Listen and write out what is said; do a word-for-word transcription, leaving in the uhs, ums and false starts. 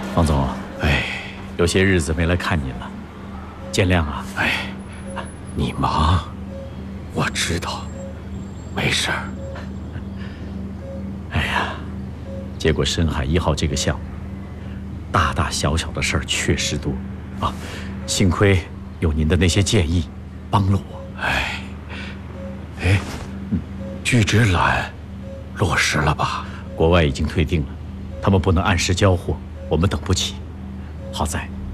方总， 哎， 有些日子没来看您了，见谅啊。 哎，你忙，我知道，没事儿。 哎呀，结果深海一号这个项目，大大小小的事儿确实多啊，幸亏有您的那些建议，帮了我。 哎，哎，聚酯缆落实了吧？ 国外已经退订了，他们不能按时交货，我们等不起。好在